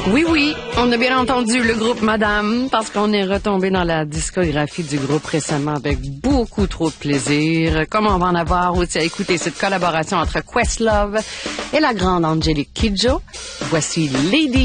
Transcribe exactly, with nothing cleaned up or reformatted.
Oui, oui, on a bien entendu le groupe Madame, parce qu'on est retombé dans la discographie du groupe récemment avec beaucoup trop de plaisir. Comme on va en avoir aussi à écouter cette collaboration entre Questlove et la grande Angélique Kidjo. Voici Lady